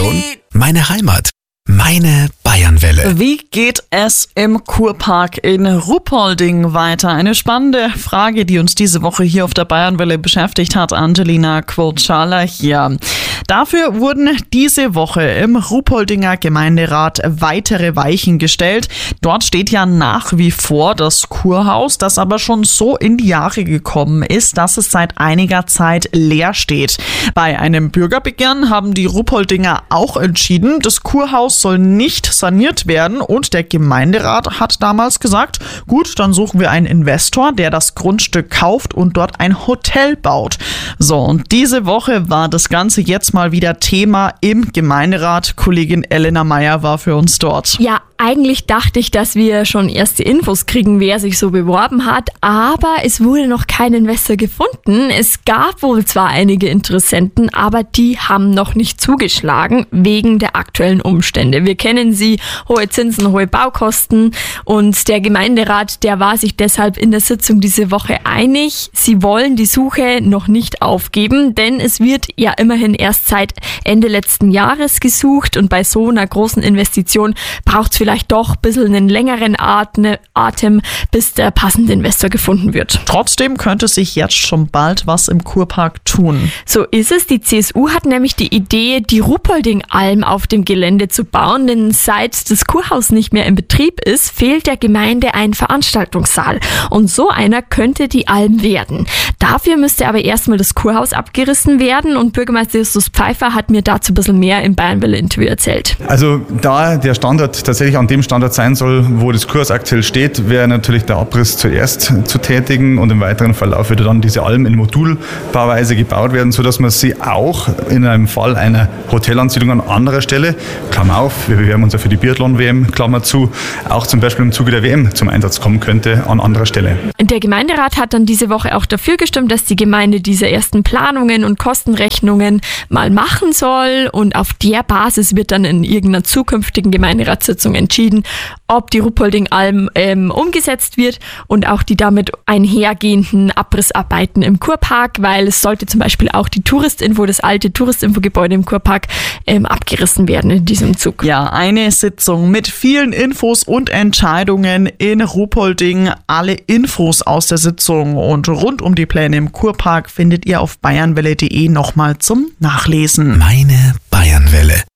Region, meine Heimat, meine Bayernwelle. Wie geht es im Kurpark in Ruppolding weiter? Eine spannende Frage, die uns diese Woche hier auf der Bayernwelle beschäftigt hat. Angelina Quotschala hier. Dafür wurden diese Woche im Ruppoldinger Gemeinderat weitere Weichen gestellt. Dort steht ja nach wie vor das Kurhaus, das aber schon so in die Jahre gekommen ist, dass es seit einiger Zeit leer steht. Bei einem Bürgerbegehren haben die Ruppoldinger auch entschieden, das Kurhaus soll nicht saniert werden und der Gemeinderat hat damals gesagt, gut, dann suchen wir einen Investor, der das Grundstück kauft und dort ein Hotel baut. So, und diese Woche war das Ganze jetzt mal wieder Thema im Gemeinderat. Kollegin Elena Meyer war für uns dort. Ja, eigentlich dachte ich, dass wir schon erste Infos kriegen, wer sich so beworben hat, aber es wurde noch kein Investor gefunden. Es gab wohl zwar einige Interessenten, aber die haben noch nicht zugeschlagen wegen der aktuellen Umstände. Wir kennen sie, hohe Zinsen, hohe Baukosten und der Gemeinderat, der war sich deshalb in der Sitzung diese Woche einig. Sie wollen die Suche noch nicht aufgeben, denn es wird ja immerhin erst seit Ende letzten Jahres gesucht und bei so einer großen Investition braucht es vielleicht doch ein bisschen einen längeren Atem, bis der passende Investor gefunden wird. Trotzdem könnte sich jetzt schon bald was im Kurpark tun. So ist es. Die CSU hat nämlich die Idee, die Ruppolding-Alm auf dem Gelände zu bauen, denn seit das Kurhaus nicht mehr in Betrieb ist, fehlt der Gemeinde ein Veranstaltungssaal. Und so einer könnte die Alm werden. Dafür müsste aber erstmal das Kurhaus abgerissen werden und Bürgermeister Justus Pfeiffer hat mir dazu ein bisschen mehr im Bayernwelle-Interview erzählt. Also da der Standort tatsächlich an dem Standort sein soll, wo das Kurhaus aktuell steht, wäre natürlich der Abriss zuerst zu tätigen und im weiteren Verlauf würde dann diese Alm in Modulbauweise gebaut werden, sodass man sie auch in einem Fall einer Hotelansiedlung an anderer Stelle, Klammer auf, wir bewerben uns ja für die Biathlon-WM, Klammer zu, auch zum Beispiel im Zuge der WM zum Einsatz kommen könnte an anderer Stelle. Der Gemeinderat hat dann diese Woche auch dafür gestimmt, dass die Gemeinde diese ersten Planungen und Kostenrechnungen mal machen soll und auf der Basis wird dann in irgendeiner zukünftigen Gemeinderatssitzung entschieden, ob die Ruppolding-Alm umgesetzt wird und auch die damit einhergehenden Abrissarbeiten im Kurpark, weil es sollte zum Beispiel auch die Touristinfo, das alte Touristinfo-Gebäude im Kurpark abgerissen werden in diesem Zug. Ja, eine Sitzung mit vielen Infos und Entscheidungen in Ruppolding. Alle Infos aus der Sitzung und rund um die Pläne im Kurpark findet ihr auf bayernwelle.de nochmal zum Nachlesen. Meine Bayernwelle.